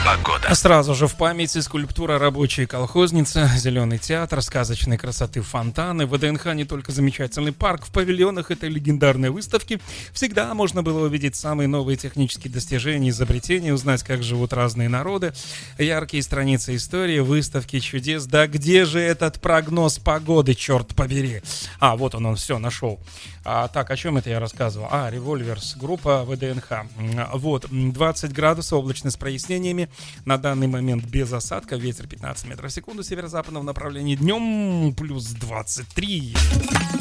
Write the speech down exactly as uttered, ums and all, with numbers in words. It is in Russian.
Погода. Сразу же в памяти скульптура рабочей колхозницы, зеленый театр, сказочной красоты фонтаны, ВДНХ не только замечательный парк, в павильонах этой легендарной выставки всегда можно было увидеть самые новые технические достижения, изобретения, узнать, как живут разные народы, яркие страницы истории, выставки чудес. Да где же этот прогноз погоды, черт побери? А, вот он, он все нашел. А, так, о чем это я рассказывал? А, Revolvers, группа ВДНХ. Вот, двадцать градусов, облачно с прояснениями. На данный момент без осадка, ветер пятнадцать метров в секунду, северо-западного направления, днем плюс двадцать три.